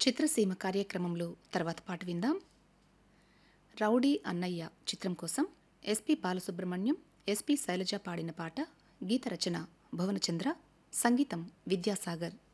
చిత్రసీమ కార్యక్రమంలో తర్వాత పాట విందాం. రౌడీ అన్నయ్య చిత్రం కోసం ఎస్పి బాలసుబ్రహ్మణ్యం, ఎస్పి శైలజ పాడిన పాట. గీత రచన భువనచంద్ర, సంగీతం విద్యాసాగర్.